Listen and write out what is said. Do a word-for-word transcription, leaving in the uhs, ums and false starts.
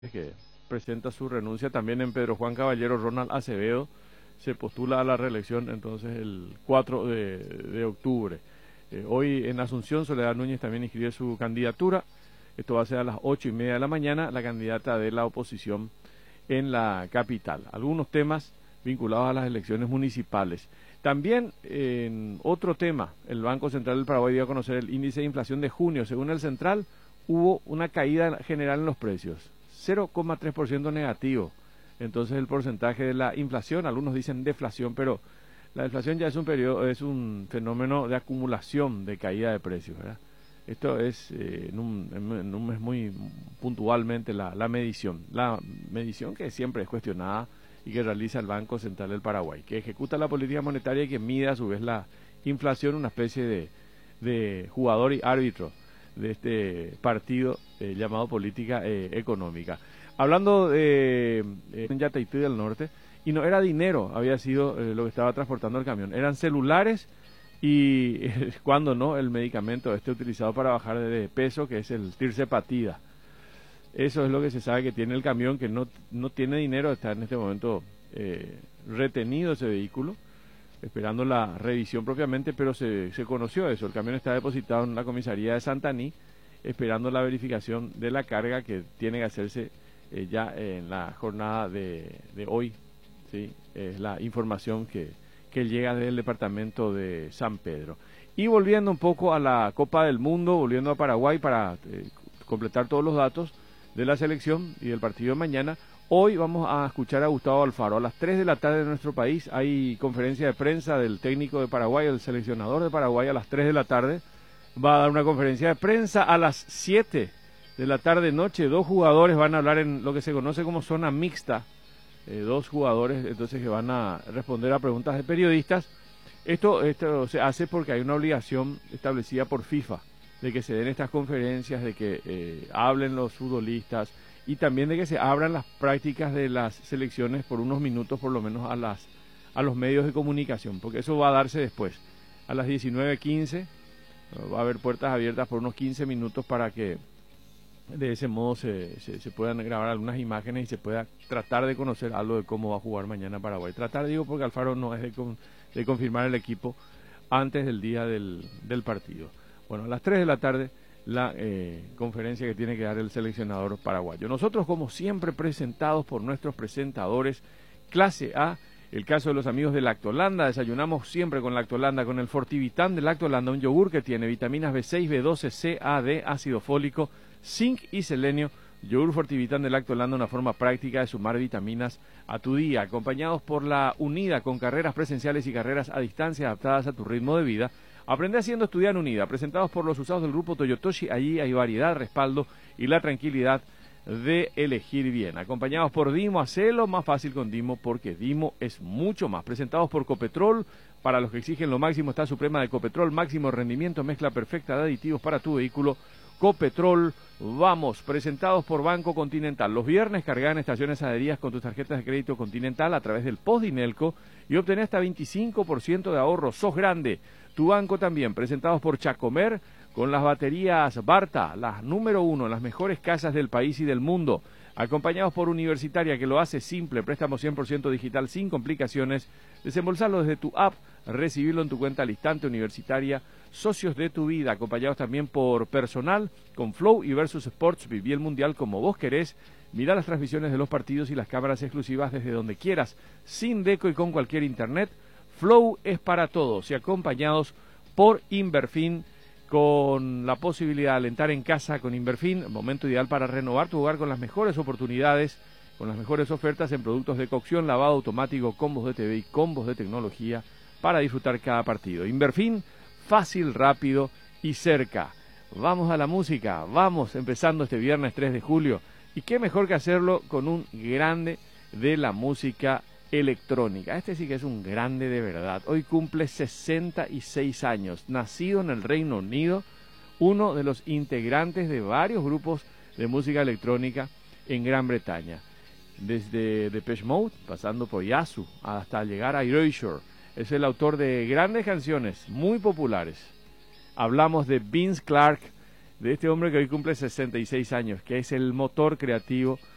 que presenta su renuncia. También en Pedro Juan Caballero, Ronald Acevedo se postula a la reelección entonces el cuatro de, de octubre. Eh, hoy en Asunción, Soledad Núñez también inscribe su candidatura. Esto va a ser a las ocho y media de la mañana, la candidata de la oposición en la capital. Algunos temas vinculados a las elecciones municipales. También en otro tema, el Banco Central del Paraguay dio a conocer el índice de inflación de junio. Según el Central, hubo una caída general en los precios, cero coma tres por ciento negativo. Entonces el porcentaje de la inflación, algunos dicen deflación, pero la deflación ya es un periodo, es un fenómeno de acumulación de caída de precios, ¿verdad? Esto es eh, en, un, en un mes muy puntualmente la, la medición, la medición que siempre es cuestionada y que realiza el Banco Central del Paraguay, que ejecuta la política monetaria y que mide a su vez la inflación, una especie de, de jugador y árbitro de este partido eh, llamado política eh, económica. Hablando de eh, Yataití del Norte, y no era dinero, había sido eh, lo que estaba transportando el camión, eran celulares y eh, cuando no, el medicamento este utilizado para bajar de peso, que es el tirzepatida. Eso es lo que se sabe que tiene el camión, que no, no tiene dinero, está en este momento eh, retenido ese vehículo, esperando la revisión propiamente, pero se, se conoció eso. El camión está depositado en la comisaría de Santaní, esperando la verificación de la carga que tiene que hacerse eh, ya en la jornada de, de hoy. ¿Sí? Es la información que, que llega del departamento de San Pedro. Y volviendo un poco a la Copa del Mundo, volviendo a Paraguay para eh, completar todos los datos de la selección y del partido de mañana. Hoy vamos a escuchar a Gustavo Alfaro. A las tres de la tarde en nuestro país hay conferencia de prensa del técnico de Paraguay, el seleccionador de Paraguay. A las tres de la tarde va a dar una conferencia de prensa. A las siete de la tarde noche, dos jugadores van a hablar en lo que se conoce como zona mixta. Eh, dos jugadores entonces que van a responder a preguntas de periodistas. Esto, esto se hace porque hay una obligación establecida por FIFA de que se den estas conferencias, de que eh, hablen los futbolistas y también de que se abran las prácticas de las selecciones por unos minutos por lo menos a las a los medios de comunicación, porque eso va a darse después. A las diecinueve quince va a haber puertas abiertas por unos quince minutos para que de ese modo se, se, se puedan grabar algunas imágenes y se pueda tratar de conocer algo de cómo va a jugar mañana Paraguay. Tratar, digo, porque Alfaro no es de, con, de confirmar el equipo antes del día del, del partido. Bueno, a las tres de la tarde la eh, conferencia que tiene que dar el seleccionador paraguayo. Nosotros, como siempre, presentados por nuestros presentadores, clase A, el caso de los amigos de Lactolanda. Desayunamos siempre con Lactolanda, con el Fortivitán de Lactolanda, un yogur que tiene vitaminas B seis, B doce, C, A, D, ácido fólico, zinc y selenio. Yogur Fortivitán de Lactolanda, una forma práctica de sumar vitaminas a tu día. Acompañados por la UNIDA, con carreras presenciales y carreras a distancia adaptadas a tu ritmo de vida. Aprende haciendo, estudia en UNIDA. Presentados por los usados del grupo Toyotoshi, allí hay variedad, respaldo y la tranquilidad de elegir bien. Acompañados por Dimo, hacelo más fácil con Dimo, porque Dimo es mucho más. Presentados por Copetrol, para los que exigen lo máximo está Suprema de Copetrol, máximo rendimiento, mezcla perfecta de aditivos para tu vehículo. Copetrol, vamos. Presentados por Banco Continental. Los viernes carga en estaciones adheridas con tus tarjetas de crédito Continental a través del Postdinelco y obtén hasta veinticinco por ciento de ahorro. Sos grande. Tu banco también. Presentados por Chacomer, con las baterías Barta, las número uno en las mejores casas del país y del mundo. Acompañados por Universitaria, que lo hace simple, préstamo cien por ciento digital sin complicaciones. Desembolsarlo desde tu app, recibirlo en tu cuenta al instante. Universitaria, socios de tu vida. Acompañados también por Personal, con Flow y Versus Sports, viví el Mundial como vos querés. Mira las transmisiones de los partidos y las cámaras exclusivas desde donde quieras, sin deco y con cualquier internet. Flow es para todos. Y acompañados por Inverfin, con la posibilidad de alentar en casa con Inverfin, momento ideal para renovar tu hogar con las mejores oportunidades, con las mejores ofertas en productos de cocción, lavado automático, combos de T V y combos de tecnología para disfrutar cada partido. Inverfin, fácil, rápido y cerca. Vamos a la música, vamos empezando este viernes tres de julio. Y qué mejor que hacerlo con un grande de la música electrónica. Este sí que es un grande de verdad. Hoy cumple sesenta y seis años, nacido en el Reino Unido, uno de los integrantes de varios grupos de música electrónica en Gran Bretaña, desde Depeche Mode, pasando por Yazoo, hasta llegar a Erasure. Es el autor de grandes canciones muy populares. Hablamos de Vince Clarke, de este hombre que hoy cumple sesenta y seis años, que es el motor creativo